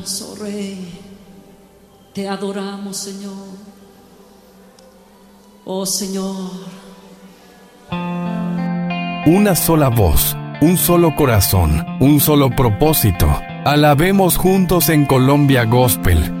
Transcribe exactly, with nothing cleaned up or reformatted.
Oh Rey, te adoramos, Señor. Oh Señor. Una sola voz, un solo corazón, un solo propósito. Alabemos juntos en Colombia Gospel.